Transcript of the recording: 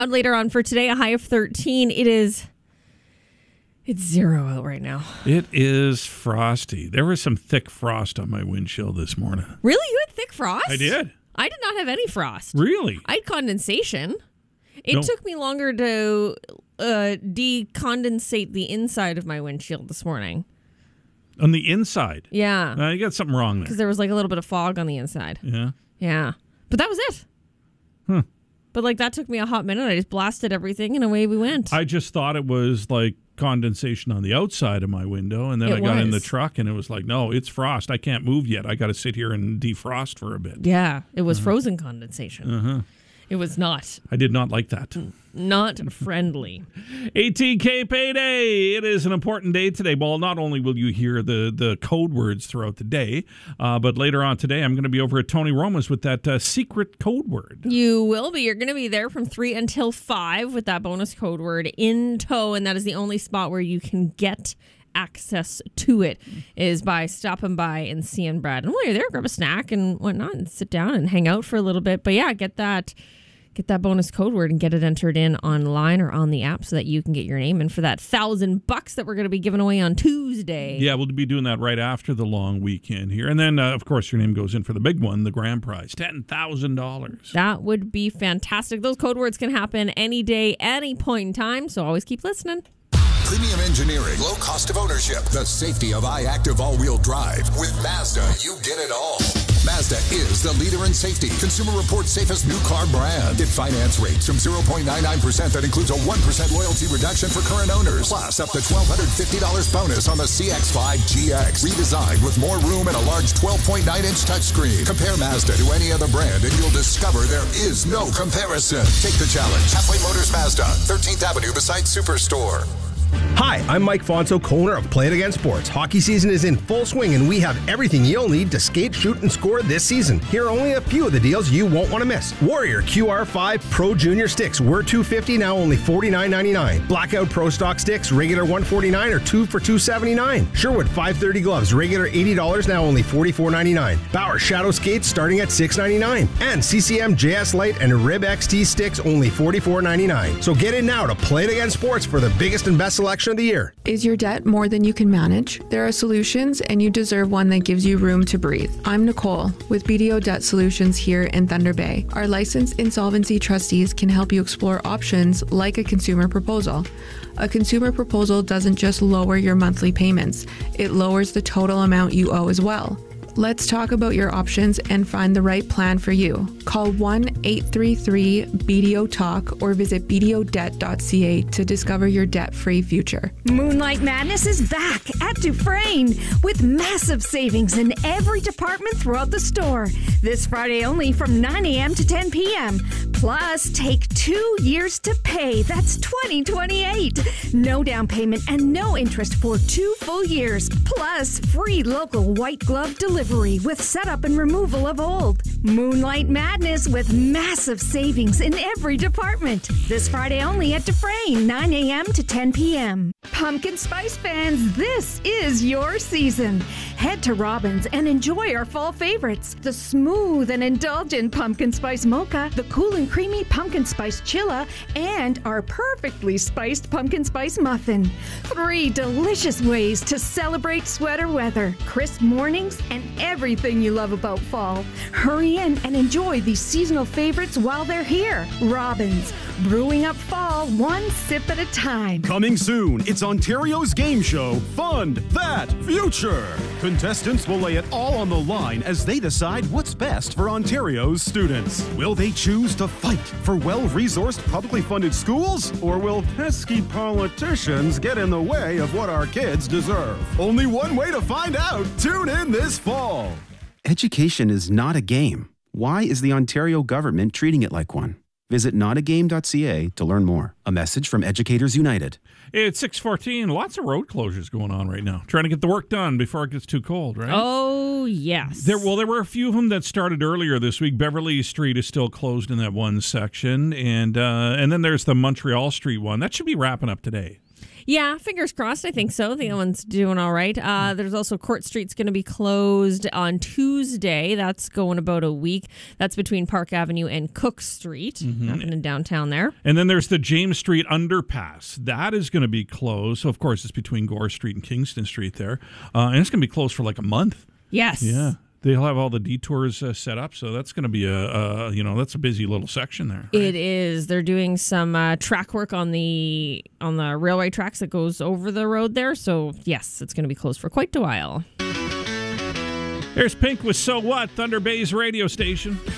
Later on for today, a high of 13. It's 0 out right now. It is frosty. There was some thick frost on my windshield this morning. Really? You had thick frost? I did. I did not have any frost. Really? I had condensation. It took me longer to decondensate the inside of my windshield this morning. On the inside? Yeah. You got something wrong there. Because there was like a little bit of fog on the inside. Yeah? Yeah. But that was it. But like that took me a hot minute. I just blasted everything and away we went. I just thought it was like condensation on the outside of my window, and then I got in the truck and it was like, no, it's frost. I can't move yet. I got to sit here and defrost for a bit. Yeah. It was frozen condensation. It was not. I did not like that. Not friendly. ATK Payday. It is an important day today. Well, not only will you hear the code words throughout the day, but later on today, I'm going to be over at Tony Roma's with that secret code word. You will be. You're going to be there from 3 until 5 with that bonus code word in tow, and that is the only spot where you can get access to it is by stopping by and seeing Brad. And while you're there, grab a snack and whatnot and sit down and hang out for a little bit. But yeah, get that bonus code word and get it entered in online or on the app so that you can get your name in for that $1,000 that we're going to be giving away on Tuesday. Yeah, we'll be doing that right after the long weekend here. And then, of course, your name goes in for the big one, the grand prize, $10,000. That would be fantastic. Those code words can happen any day, any point in time, so always keep listening. Premium engineering, low cost of ownership, the safety of iActive all-wheel drive. With Mazda, you get it all. Mazda is the leader in safety. Consumer Reports safest new car brand. Get finance rates from 0.99% that includes a 1% loyalty reduction for current owners. Plus, up to $1,250 bonus on the CX-5 GX. Redesigned with more room and a large 12.9-inch touchscreen. Compare Mazda to any other brand and you'll discover there is no comparison. Take the challenge. Halfway Motors Mazda, 13th Avenue beside Superstore. Hi, I'm Mike Fonso, co-owner of Play It Again Sports. Hockey season is in full swing, and we have everything you'll need to skate, shoot, and score this season. Here are only a few of the deals you won't want to miss. Warrior QR5 Pro Junior sticks were $250, now only $49.99. Blackout Pro Stock sticks, regular $149 or 2 for $279. Sherwood 530 gloves, regular $80, now only $44.99. Bauer Shadow skates starting at $6.99. And CCM JS Lite and Rib XT sticks only $44.99. So get in now to Play It Again Sports for the biggest and best selection of the year. Is your debt more than you can manage? There are solutions, and you deserve one that gives you room to breathe. I'm Nicole with BDO Debt Solutions here in Thunder Bay. Our licensed insolvency trustees can help you explore options like a consumer proposal. A consumer proposal doesn't just lower your monthly payments, it lowers the total amount you owe as well. Let's talk about your options and find the right plan for you. Call 1-833-BDO-TALK or visit bdodebt.ca to discover your debt-free future. Moonlight Madness is back at Dufresne with massive savings in every department throughout the store. This Friday only from 9 a.m. to 10 p.m. Plus, take 2 years to pay. That's 2028. No down payment and no interest for 2 full years. Plus, free local white glove delivery with setup and removal of old. Moonlight Madness with massive savings in every department. This Friday only at Dufresne, 9 a.m. to 10 p.m. Pumpkin Spice fans, this is your season. Head to Robbins and enjoy our fall favorites. The smooth and indulgent Pumpkin Spice Mocha, the cool and creamy Pumpkin Spice Chilla, and our perfectly spiced Pumpkin Spice Muffin. 3 delicious ways to celebrate sweater weather, crisp mornings, and everything you love about fall. Hurry in and enjoy these seasonal favorites while they're here. Robbins, brewing up fall one sip at a time. Coming soon, it's Ontario's game show, Fund That Future. Contestants will lay it all on the line as they decide what's best for Ontario's students. Will they choose to fight for well-resourced, publicly funded schools? Or will pesky politicians get in the way of what our kids deserve? Only one way to find out. Tune in this fall. Education is not a game. Why is the Ontario government treating it like one? Visit notagame.ca to learn more. A message from Educators United. It's 6:14. Lots of road closures going on right now. Trying to get the work done before it gets too cold, right? Oh, yes. There were a few of them that started earlier this week. Beverly Street is still closed in that one section. And then there's the Montreal Street one. That should be wrapping up today. Yeah, fingers crossed. I think so. The other one's doing all right. There's also Court Street's going to be closed on Tuesday. That's going about a week. That's between Park Avenue and Cook Street, happening downtown there. And then there's the James Street underpass. That is going to be closed. So, of course, it's between Gore Street and Kingston Street there. And it's going to be closed for like a month. Yes. Yeah. They'll have all the detours set up, so that's going to be that's a busy little section there. Right? It is. They're doing some track work on the railway tracks that goes over the road there. So yes, it's going to be closed for quite a while. There's Pink with So What, Thunder Bay's radio station.